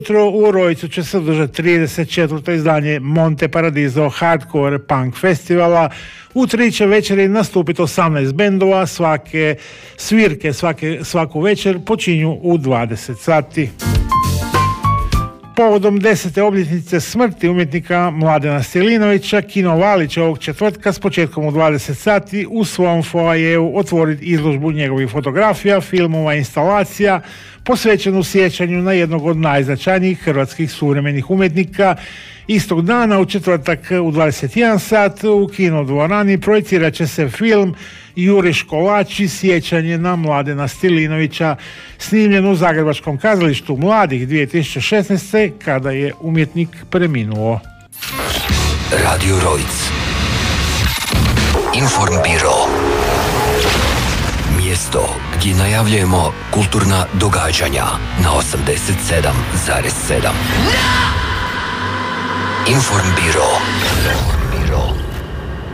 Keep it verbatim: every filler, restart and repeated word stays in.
Jutro u Rojcu će se održati trideset četvrto izdanje Monte Paradiso Hardcore Punk Festivala. U tri će večeri nastupiti osamnaest bendova, svake svirke svake, svaku večer počinju u dvadeset sati. Povodom desete obljetnice smrti umjetnika Mladena Stilinovića, Kino Valić ovog četvrtka s početkom u dvadeset sati u svom foajeu otvoriti izložbu njegovih fotografija, filmova i instalacija posvećenu sjećanju na jednog od najznačajnijih hrvatskih suvremenih umjetnika. Istog dana u četvrtak u dvadeset jedan sat u Kino dvorani projicirat će se film Juriš Kolači, sjećanje na Mladena Stilinovića, snimljen u Zagrebačkom kazalištu mladih dvije tisuće šesnaeste. kada je umjetnik preminuo. Radio Rojc, Informbiro, mjesto gdje najavljujemo kulturna događanja na osamdeset sedam zarez sedam. Informbiro.